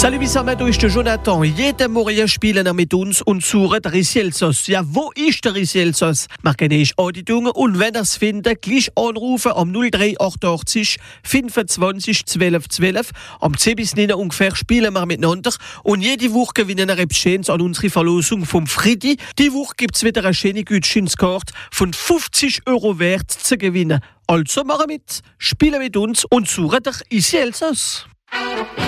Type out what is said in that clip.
Salut zusammen, da ist der Jonathan. Jeden Morgen spielen wir mit uns und suchen den Risielsos. Ja, wo ist der Risielsos? Machen eine Anditung und wenn ihr es findet, gleich anrufen am 0388 25 12 12. Am 10 bis 9 ungefähr spielen wir miteinander und jede Woche gewinnen wir etwas Schönes an unsere Verlosung vom Friedi. Die Woche gibt es wieder eine schöne Gutscheinskarte von 50 € wert zu gewinnen. Also machen mit, spielen mit uns und suchen den Risielsos.